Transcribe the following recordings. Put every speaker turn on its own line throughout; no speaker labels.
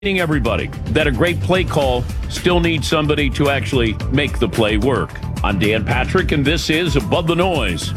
Everybody that a great play call still needs somebody to actually make the play work. I'm Dan Patrick, and this is Above the Noise.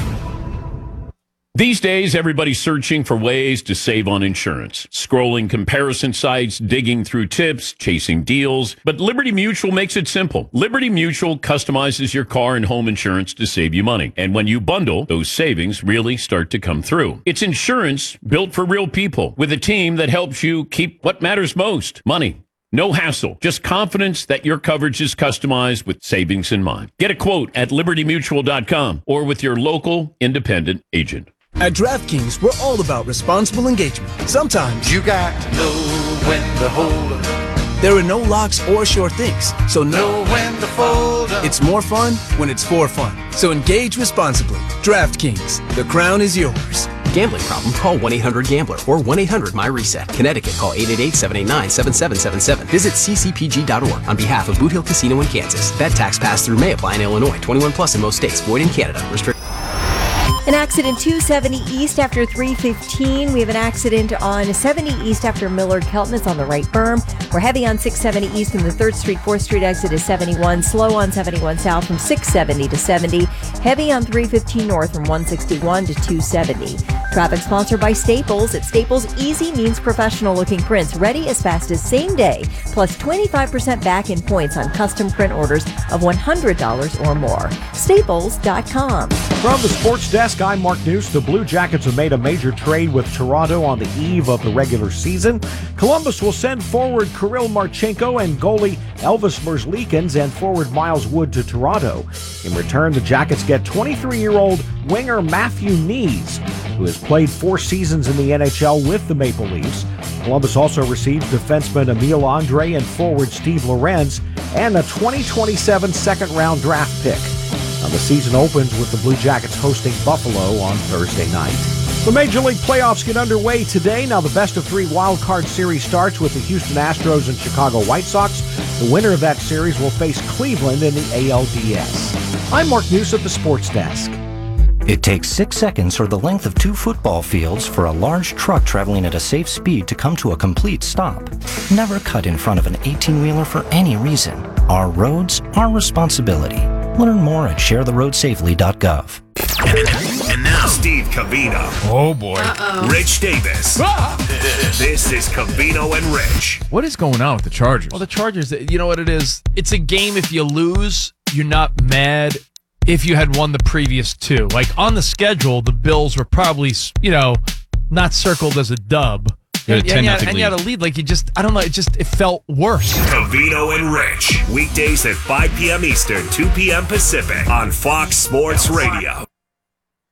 These days, everybody's searching for ways to save on insurance. Scrolling comparison sites, digging through tips, chasing deals. But Liberty Mutual makes it simple. Liberty Mutual customizes your car and home insurance to save you money. And when you bundle, those savings really start to come through. It's insurance built for real people with a team that helps you keep what matters most, money. No hassle, just confidence that your coverage is customized with savings in mind. Get a quote at libertymutual.com or with your local independent agent.
At DraftKings, we're all about responsible engagement. Sometimes
you got to know when to hold up.
There are no locks or sure things, so
know when to fold up.
It's more fun when it's for fun. So engage responsibly. DraftKings, the crown is yours.
Gambling problem? Call 1-800-GAMBLER or 1-800-MY-RESET. Connecticut, call 888-789-7777. Visit ccpg.org on behalf of Boot Hill Casino in Kansas. That tax pass-through may apply in Illinois. 21 plus in most states. Void in Canada.
An accident 270 East after 315. We have an accident on 70 East after Millard Kelton. It's on the right berm. We're heavy on 670 East from the 3rd Street, 4th Street exit is 71. Slow on 71 South from 670 to 70. Heavy on 315 North from 161 to 270. Traffic sponsored by Staples. At Staples, easy means professional-looking prints. Ready as fast as same day. Plus 25% back in points on custom print orders of $100 or more. Staples.com.
From the sports desk, I'm Mark News. The Blue Jackets have made a major trade with Toronto on the eve of the regular season. Columbus will send forward Kirill Marchenko and goalie Elvis Merzlikins and forward Miles Wood to Toronto. In return, the Jackets get 23-year-old winger Matthew Knees, who has played 4 seasons in the NHL with the Maple Leafs. Columbus also received defenseman Emile Andre and forward Steve Lorenz and a 2027 second-round draft pick. Now, the season opens with the Blue Jackets hosting Buffalo on Thursday night. The Major League playoffs get underway today. Now, the best-of-3 wild-card series starts with the Houston Astros and Chicago White Sox. The winner of that series will face Cleveland in the ALDS. I'm Mark News at the Sports Desk.
It takes 6 seconds or the length of 2 football fields for a large truck traveling at a safe speed to come to a complete stop. Never cut in front of an 18-wheeler for any reason. Our roads, our responsibility. Learn more at sharetheroadsafely.gov.
And now, Steve Covino.
Oh, boy.
Rich Davis. This is Covino and Rich.
What is going on with the Chargers?
Well, the Chargers, you know what it is? It's a game if you lose, you're not mad if you had won the previous 2. Like, on the schedule, the Bills were probably, not circled as a dub. And you had a lead. Like, it felt worse.
Covino and Rich. Weekdays at 5 p.m. Eastern, 2 p.m. Pacific on Fox Sports Radio.